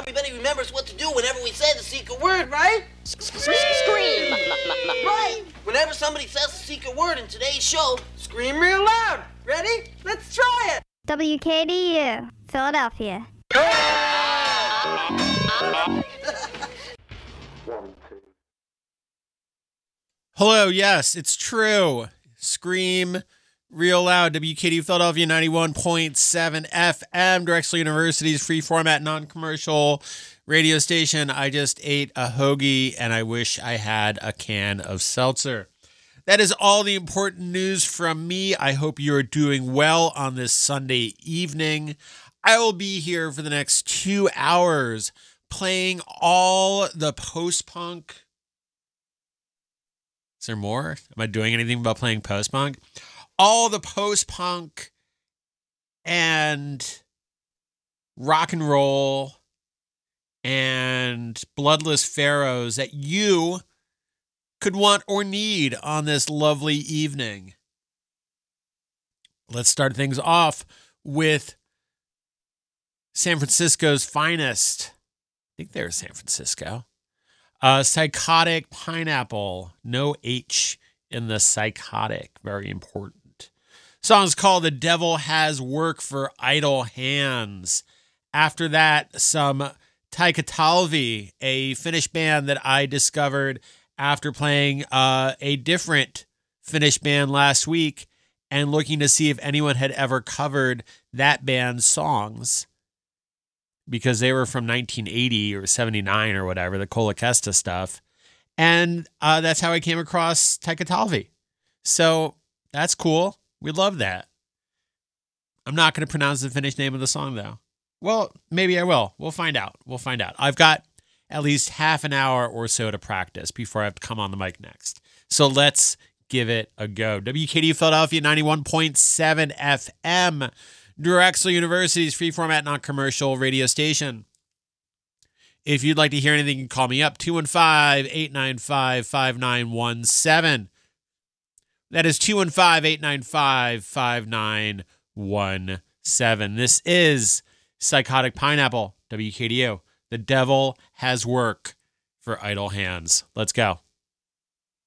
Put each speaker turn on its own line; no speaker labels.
everybody remembers what to do whenever we say the secret word, right?
Scream!
Right! Whenever somebody says the secret word in today's show, scream real loud. Ready? Let's try it!
WKDU, Philadelphia.
Hello, yes, it's true. Scream real loud. WKDU Philadelphia 91.7 FM, Drexel University's free format, non-commercial radio station. I just ate a hoagie and I wish I had a can of seltzer. That is all the important news from me. I hope you're doing well on this Sunday evening. I will be here for the next 2 hours playing all the post-punk. Is there more? Am I doing anything about playing post-punk? All the post-punk and rock and roll and bloodless pharaohs that you could want or need on this lovely evening. Let's start things off with San Francisco's finest. I think they're San Francisco. Psychotic Pineapple. No H in the psychotic. Very important. Song's called The Devil Has Work for Idle Hands. After that, some Taikatalvi, a Finnish band that I discovered after playing a different Finnish band last week and looking to see if anyone had ever covered that band's songs, because they were from 1980 or 79 or whatever, the Kolakesta stuff. And that's how I came across Taikatalvi. So that's cool. We love that. I'm not going to pronounce the Finnish name of the song, though. Well, maybe I will. We'll find out. I've got at least half an hour or so to practice before I have to come on the mic next. So let's give it a go. WKDU Philadelphia 91.7 FM. Drexel University's free format, non-commercial radio station. If you'd like to hear anything, you can call me up, 215-895-5917. That is 215-895-5917. This is Psychotic Pineapple, WKDU. The Devil Has Work for Idle Hands. Let's go.